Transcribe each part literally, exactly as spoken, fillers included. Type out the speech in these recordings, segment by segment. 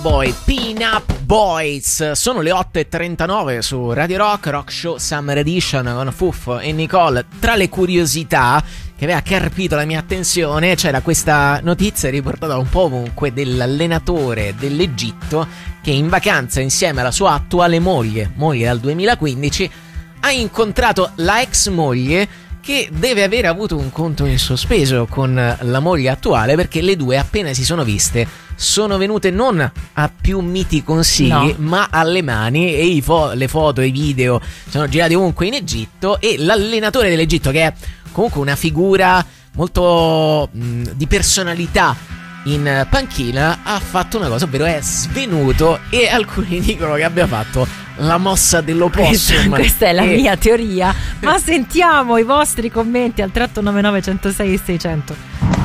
Boy, Pin Up Boys. Sono le otto e trentanove su Radio Rock, Rock Show Summer Edition con Fuffo e Nicole. Tra le curiosità che aveva carpito la mia attenzione c'era questa notizia riportata un po' ovunque dell'allenatore dell'Egitto che in vacanza insieme alla sua attuale moglie, moglie dal duemilaquindici, ha incontrato la ex moglie che deve aver avuto un conto in sospeso con la moglie attuale, perché le due appena si sono viste sono venute non a più miti consigli, no, ma alle mani, e i fo- le foto e i video sono girati ovunque in Egitto. E l'allenatore dell'Egitto, che è comunque una figura molto mh, di personalità in panchina, ha fatto una cosa, ovvero è svenuto, e alcuni dicono che abbia fatto la mossa dell'opossum. Questa, questa è la e... mia teoria, ma sentiamo i vostri commenti al trecento novantanove centosei seicento.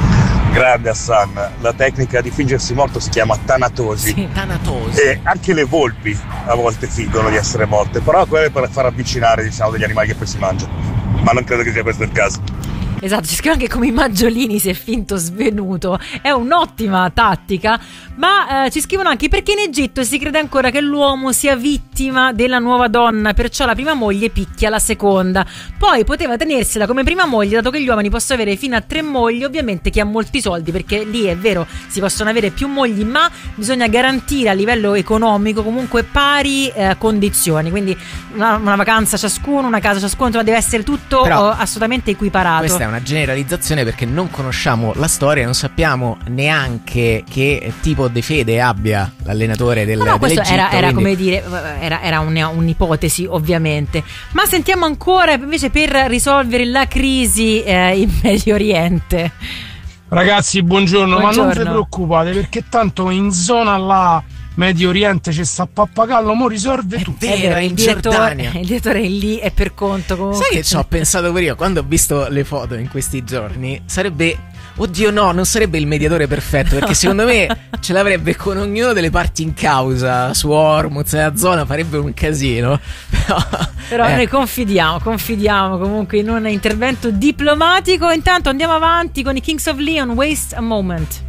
Grande Hassan, la tecnica di fingersi morto si chiama tanatosi. Sì, tanatosi. E anche le volpi a volte fingono di essere morte, però quello è per far avvicinare, diciamo, degli animali che poi si mangiano, ma non credo che sia questo il caso. Esatto, ci scrive anche come i Maggiolini si è finto svenuto. È un'ottima tattica. Ma eh, ci scrivono anche perché in Egitto si crede ancora che l'uomo sia vittima della nuova donna, perciò la prima moglie picchia la seconda. Poi poteva tenersela come prima moglie, dato che gli uomini possono avere fino a tre mogli, ovviamente chi ha molti soldi, perché lì è vero, si possono avere più mogli, ma bisogna garantire a livello economico comunque pari eh, condizioni. Quindi una, una vacanza ciascuno, una casa ciascuno, insomma, deve essere tutto Però, oh, assolutamente equiparato. Questa è una generalizzazione, perché non conosciamo la storia, non sappiamo neanche che tipo di fede abbia l'allenatore del, no, no, questo dell'Egitto, era, era quindi... come dire, era, era un, un'ipotesi ovviamente. Ma sentiamo ancora invece per risolvere la crisi eh, in Medio Oriente. Ragazzi, buongiorno, buongiorno, ma non vi preoccupate, perché tanto in zona là Medio Oriente c'è sta pappagallo, mo risolve tutto. È vero, il in direttore, Giordania. il direttore è lì, è per conto comunque. Sai che ci ho pensato pure io quando ho visto le foto in questi giorni? Sarebbe... Oddio no, non sarebbe il mediatore perfetto, perché secondo me ce l'avrebbe con ognuno delle parti in causa, su Hormuz e la zona, farebbe un casino. Però, Però eh. noi confidiamo, confidiamo comunque in un intervento diplomatico. Intanto andiamo avanti con i Kings of Leon, Waste a Moment.